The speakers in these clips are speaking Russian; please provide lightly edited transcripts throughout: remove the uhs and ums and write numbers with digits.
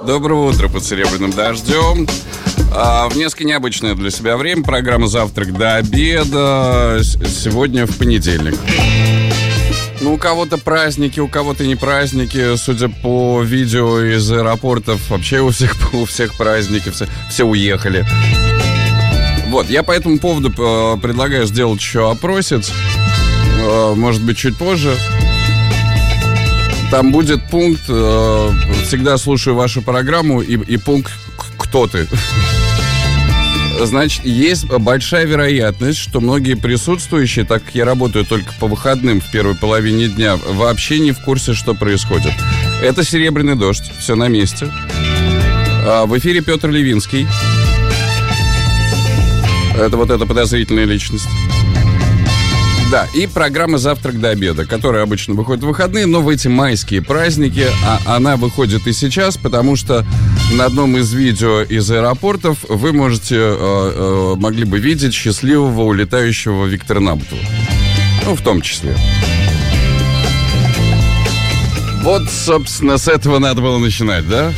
Доброго утра под серебряным дождем. В несколько необычное для себя время. Программа «Завтрак до обеда». Сегодня в понедельник. Ну, у кого-то праздники, у кого-то не праздники. Судя по видео из аэропортов, вообще у всех праздники, все уехали. Вот, я по этому поводу предлагаю сделать еще опросец. Может быть, чуть позже. Там будет пункт «Всегда слушаю вашу программу» и пункт «Кто ты?». Значит, есть большая вероятность, что многие присутствующие, так как я работаю только по выходным в первой половине дня, вообще не в курсе, что происходит. Это «Серебряный дождь», все на месте. В эфире Петр Левинский. Это вот эта подозрительная личность. Да, и программа «Завтрак до обеда», которая обычно выходит в выходные, но в эти майские праздники она выходит и сейчас, потому что на одном из видео из аэропортов вы могли бы видеть счастливого улетающего Виктора Набутова. Ну, в том числе. Вот, собственно, с этого надо было начинать, да?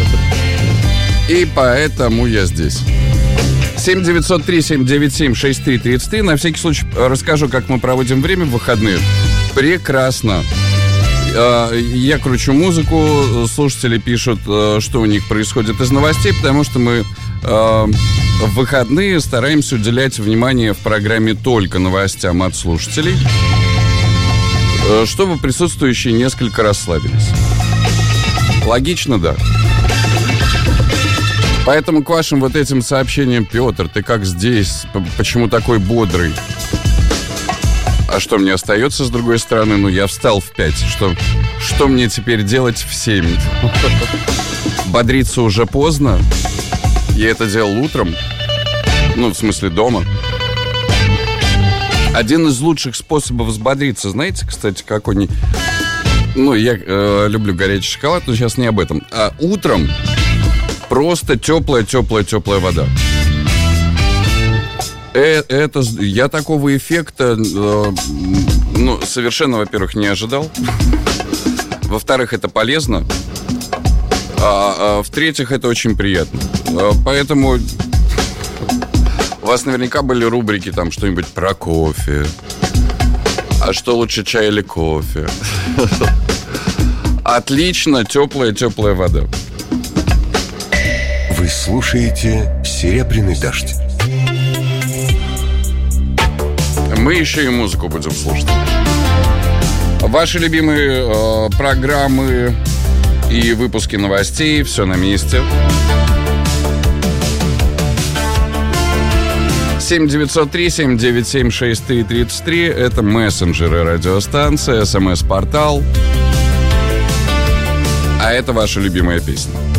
И поэтому я здесь. 7-903-797-6333. На всякий случай расскажу, как мы проводим время в выходные. Прекрасно. Я кручу музыку, слушатели пишут, что у них происходит из новостей, потому что мы в выходные стараемся уделять внимание в программе только новостям от слушателей, чтобы присутствующие несколько расслабились. Логично, да. Поэтому к вашим вот этим сообщениям: Петр, ты как здесь? Почему такой бодрый? А что мне остается с другой стороны? Ну, я встал в 5. Что мне теперь делать в 7? Бодриться уже поздно. Я это делал утром. Ну, в смысле, дома. Один из лучших способов взбодриться, знаете, кстати, какой? Ну, я люблю горячий шоколад, но сейчас не об этом. А утром просто теплая вода. Я такого эффекта, совершенно, во-первых, не ожидал. Во-вторых, это полезно. В-третьих, это очень приятно. Поэтому у вас наверняка были рубрики, там, что-нибудь про кофе. А что лучше, чай или кофе? Отлично, теплая вода. Вы слушаете «Серебряный дождь». Мы еще и музыку будем слушать. Ваши любимые программы и выпуски новостей, все на месте. 7-903-797-6333. Это мессенджеры радиостанции, СМС-портал. А это ваша любимая песня.